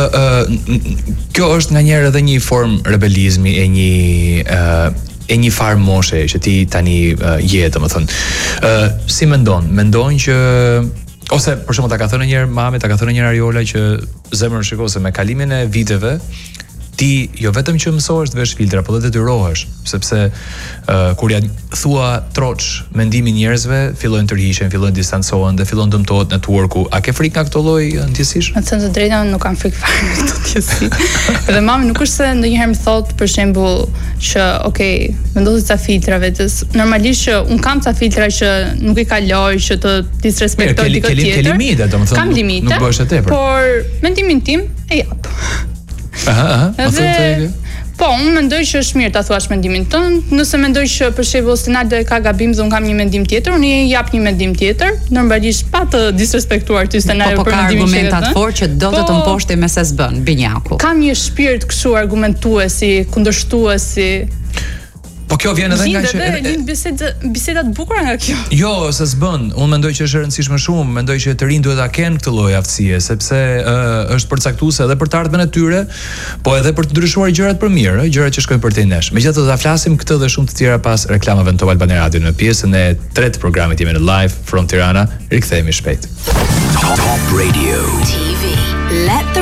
kjo është nganjëherë edhe një formë rebelizmi e një farë moshe që ti tani je, domethënë. Si mendon që ose për shembull ta ka thënë një herë Mami, ta ka thënë një herë Ariola që zemër shikoj se me kalimin e viteve ti jo vetëm që mësohesh të vesh filtra, por dhe detyrohesh, sepse kur ja thua troç mendimin njerëzve, fillojnë të rrihen, fillojnë të distancohen dhe fillon dëmtohet networku. A ke frikë nga këto lloj ndjesish? Në të drejtën nuk kam frikë fare nga këto ndjesi. Edhe Mami nuk është se ndonjëherë më thot për shembull që vendosi ca filtra vetes. Normalisht që un kam ca filtra që nuk i kaloj, që të disrespektoj dikë tjetër. Ke limite, domethënë. Kam limite. Nuk bëhesh e tepër. Por mendimin tim e jap. Po, unë mendoj që është mirë ta thuash mendimin tënd. Nëse mendoj që për shembull Stenaldo e ka gabim dhe unë kam një mendim tjetër, unë i jap një mendim tjetër, normalisht pa të disrespektuar ty Stenaldo për mendimin Po ka argumentat fortë që do të të mposhti me se s'bën Binjaku. Kam një shpirt kështu argumentuesi, kundërshtuesi. Po kjo vjen edhe nga që biseda të bukura nga kjo. Jo, se s'bën. Unë mendoj që është e rëndësishme shumë, mendoj që të rinj duhet ta kenë këtë lloj aftësie, sepse është përcaktuese edhe për të ardhmen e tyre, po edhe për të ndryshuar gjërat për mirë, gjërat që shkojnë për të nesh. Megjithatë do ta flasim këtë dhe shumë të tjera pas reklamave në Top Albania Radio në pjesën e tretë të programit jemi në live from Tirana. Rikthehemi shpejt. Top Radio TV. Let the